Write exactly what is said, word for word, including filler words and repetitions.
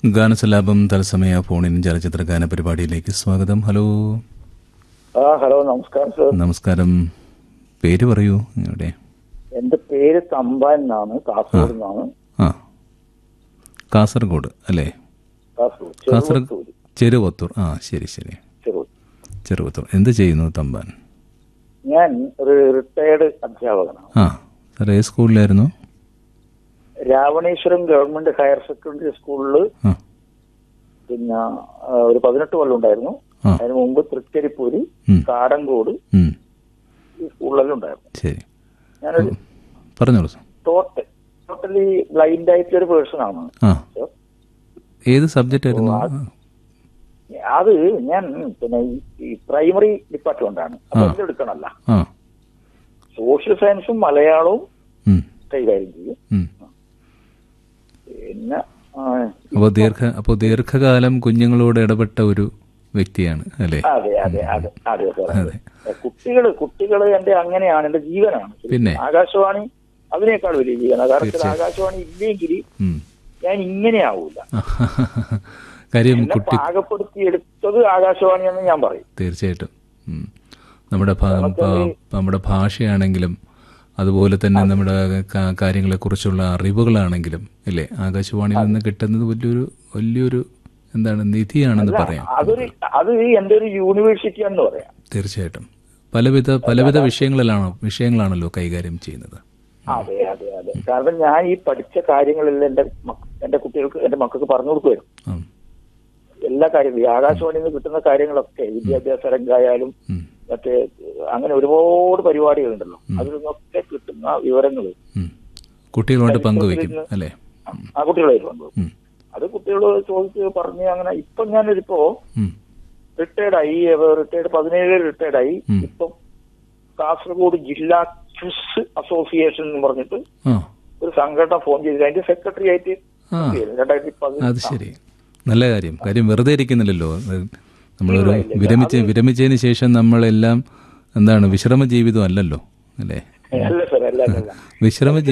ഗാനസലാപം തത്സമയ ഫോണിൻ ചലച്ചിത്ര ഗാന പരിപാടിയിലേക്ക് സ്വാഗതം. ഹലോ. ആ ഹലോ, നമസ്കാരം സർ. നമസ്കാരം. പേര് പറയൂ. എവിടെ? എന്റെ പേര് തമ്പാൻ എന്നാണ്, കാസർഗോഡ് നിന്നാണ്. ആ, കാസർഗോഡ് അല്ലേ? കാസർഗോഡ് ചെറുവത്തൂർ. ആ, ശരി ശരി, ചെറുവത്തൂർ. എന്ത് ചെയ്യുന്നു തമ്പാൻ? ഞാൻ ഒരു റിട്ടയർഡ് അധ്യാപകനാണ്. ആ, സാർ ഏത് സ്കൂളിലായിരുന്നു? രാവണേശ്വരം ഗവൺമെന്റ് ഹയർ സെക്കൻഡറി സ്കൂളില് പിന്നെ ഒരു പതിനെട്ട് കൊല്ലം ഉണ്ടായിരുന്നു. അതിന് മുമ്പ് തൃക്കരിപ്പൂര്, കാരങ്കോട് ഈ സ്കൂളിലെല്ലാം ഉണ്ടായിരുന്നു. ശരി, ഞാനൊരു പറഞ്ഞോളൂ. ടോട്ടൽ ടോട്ടലി ബ്ലൈൻഡ് ആയിട്ടുള്ള ഒരു പേഴ്സൺ ആണ്. ഏത് സബ്ജക്റ്റ് ആയിരുന്നു അത്? ഞാൻ പിന്നെ ഈ പ്രൈമറി ഡിപ്പാർട്ട്മെന്റാണ്, അപ്പൊ ഇത് എടുക്കണല്ല. സോഷ്യൽ സയൻസും മലയാളവും കൈകാര്യം ചെയ്യും. പിന്നെ അപ്പോ ദീർഘ അപ്പോ ദീർഘകാലം കുഞ്ഞുങ്ങളോട് ഇടപെട്ട ഒരു വ്യക്തിയാണ് അല്ലേ? അതെ അതെ അതെ അതെ അതെ. കുട്ടികള് കുട്ടികള് എന്റെ അങ്ങനെയാണ്, എന്റെ ജീവനാണ്. പിന്നെ ആകാശവാണി അതിനേക്കാൾ വലിയ ജീവനാണ്. കാരണം ആകാശവാണി ഇല്ലെങ്കിൽ ഞാൻ ഇങ്ങനെ ആവൂല. കാര്യം കുട്ടി പാകപ്പെടുത്തി എടുത്തത് ആകാശവാണിയാണെന്ന് ഞാൻ പറയും. തീർച്ചയായിട്ടും. നമ്മുടെ നമ്മുടെ ഭാഷയാണെങ്കിലും അതുപോലെ തന്നെ നമ്മുടെ കാര്യങ്ങളെക്കുറിച്ചുള്ള അറിവുകളാണെങ്കിലും അല്ലേ, ആകാശവാണിയിൽ നിന്ന് കിട്ടുന്നത് വലിയൊരു വലിയൊരു എന്താണ് നിധിയാണെന്ന് പറയാം. അതൊരു അത് എന്റെ ഒരു യൂണിവേഴ്സിറ്റിയാണെന്ന് പറയാം. തീർച്ചയായിട്ടും. പലവിധ പലവിധ വിഷയങ്ങളിലാണോ വിഷയങ്ങളാണല്ലോ കൈകാര്യം ചെയ്യുന്നത്. അതെ അതെ അതെ. കാരണം ഞാൻ ഈ പഠിച്ച കാര്യങ്ങളെല്ലാം എന്റെ എന്റെ കുട്ടികൾക്ക്, എന്റെ മക്കൾക്ക് പറഞ്ഞു കൊടുക്കുമായിരുന്നു. എല്ലാ കാര്യങ്ങളും ആകാശവാണിയിൽ നിന്ന് കിട്ടുന്ന കാര്യങ്ങളൊക്കെ, വിദ്യാഭ്യാസ രംഗമായാലും മറ്റേ അങ്ങനെ ഒരുപാട് പരിപാടികളുണ്ടല്ലോ, അതിൽ നിന്നൊക്കെ കിട്ടുന്ന വിവരങ്ങൾ കുട്ടികളോട് പങ്കുവയ്ക്കും അല്ലേ? ആ കുട്ടികളായിട്ട് പങ്കുവയ്ക്കും. അത് കുട്ടികളോട് ചോദിച്ച് പറഞ്ഞ് അങ്ങനെ. ഇപ്പം ഞാനൊരിപ്പോ റിട്ടയർഡായി, റിട്ടയർഡ് പതിനേഴ് റിട്ടയർഡായി. ഇപ്പം കാസർഗോഡ് ജില്ലാ ക്വിസ് അസോസിയേഷൻ എന്ന് പറഞ്ഞിട്ട് ഒരു സംഘടന ഫോൺ ചെയ്ത് അതിന്റെ സെക്രട്ടറി ആയിട്ട് രണ്ടായിരത്തി അത് ശരി, നല്ല കാര്യം. കാര്യം വെറുതെ ഇരിക്കുന്നില്ലല്ലോ. നമ്മളൊരു വിരമിച്ച് വിരമിച്ചതിന് ശേഷം നമ്മളെല്ലാം എന്താണ് വിശ്രമ ജീവിതം അല്ലല്ലോ അല്ലേ? വിശ്രമ